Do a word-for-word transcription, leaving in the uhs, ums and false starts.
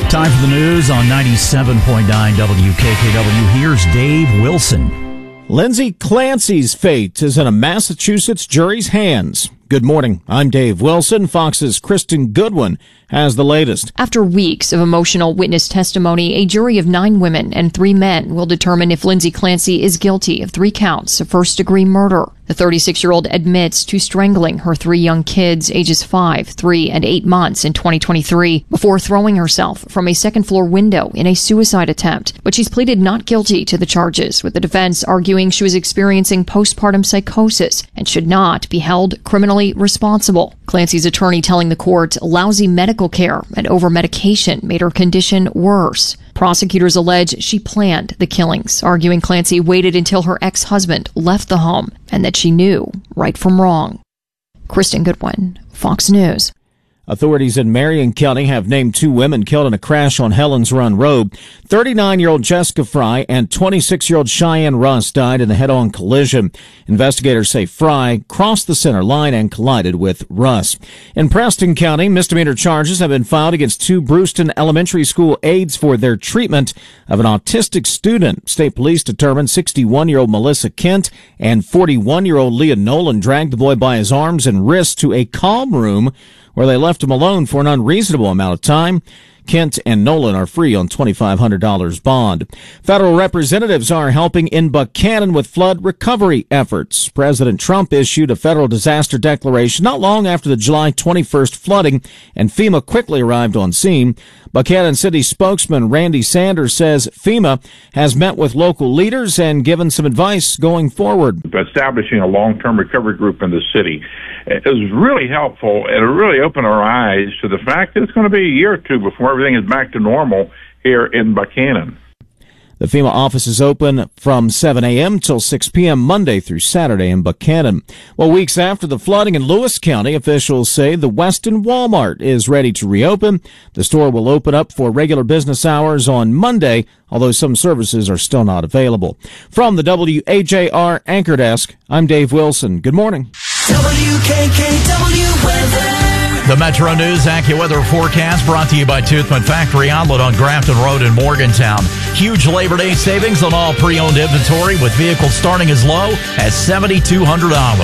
Time for the news on ninety-seven point nine W K K W. Here's Dave Wilson. Lindsay Clancy's fate is in a Massachusetts jury's hands. Good morning. I'm Dave Wilson. Fox's Kristen Goodwin has the latest. After weeks of emotional witness testimony, a jury of nine women and three men will determine if Lindsay Clancy is guilty of three counts of first-degree murder. The thirty-six-year-old admits to strangling her three young kids, ages five, three, and eight months in twenty twenty-three, before throwing herself from a second-floor window in a suicide attempt. But she's pleaded not guilty to the charges, with the defense arguing she was experiencing postpartum psychosis and should not be held criminally responsible. Clancy's attorney telling the court lousy medical care and over-medication made her condition worse. Prosecutors allege she planned the killings, arguing Clancy waited until her ex-husband left the home and that she knew right from wrong. Kristen Goodwin, Fox News. Authorities in Marion County have named two women killed in a crash on Helens Run Road. thirty-nine-year-old Jessica Fry and twenty-six-year-old Cheyenne Russ died in the head-on collision. Investigators say Fry crossed the center line and collided with Russ. In Preston County, misdemeanor charges have been filed against two Brewston Elementary School aides for their treatment of an autistic student. State police determined sixty-one-year-old Melissa Kent and forty-one-year-old Leah Nolan dragged the boy by his arms and wrists to a calm room where they left him alone for an unreasonable amount of time. Kent and Nolan are free on twenty-five hundred dollars bond. Federal representatives are helping in Buchanan with flood recovery efforts. President Trump issued a federal disaster declaration not long after the July twenty-first flooding, and FEMA quickly arrived on scene. Buchanan City spokesman Randy Sanders says FEMA has met with local leaders and given some advice going forward. Establishing a long-term recovery group in the city is really helpful, and it really opened our eyes to the fact that it's going to be a year or two before everything is back to normal here in Buchanan. The FEMA office is open from seven a.m. till six p.m. Monday through Saturday in Buchanan. Well, weeks after the flooding in Lewis County, officials say the Weston Walmart is ready to reopen. The store will open up for regular business hours on Monday, although some services are still not available. From the W A J R Anchor Desk, I'm Dave Wilson. Good morning. W K K W weather. The Metro News AccuWeather forecast brought to you by Toothman Factory Outlet on Grafton Road in Morgantown. Huge Labor Day savings on all pre-owned inventory with vehicles starting as low as seven thousand two hundred dollars.